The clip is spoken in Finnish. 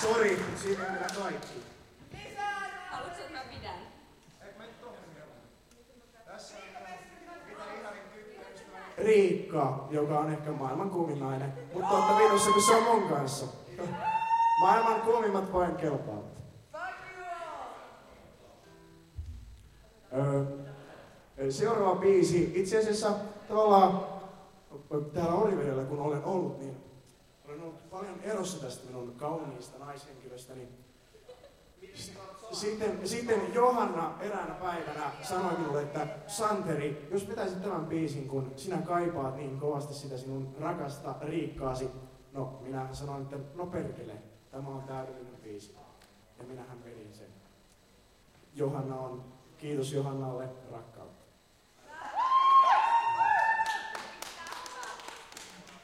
Sori, mutta siinä ei kyllä kaikki. Haluatko, että mä pidän? Riikka, joka on ehkä maailman kuumin nainen, mutta olette viidossa, kun se on mun kanssa. Maailman kuumimmat vain kelpaavat. Seuraava biisi. Itse asiassa tavallaan täällä Orivedellä kun olen ollut, niin olen ollut paljon erossa tästä minun kauniista naishenkilöstäni. Sitten Johanna eräänä päivänä sanoi minulle, että Santeri, jos vetäisit tämän biisin, kun sinä kaipaat niin kovasti sitä sinun rakasta Riikkaasi. No, minä sanoin, että no perkele, tämä on täydellinen biisi. Ja minähän vedin sen. Johanna on, kiitos Johannalle rakkautta.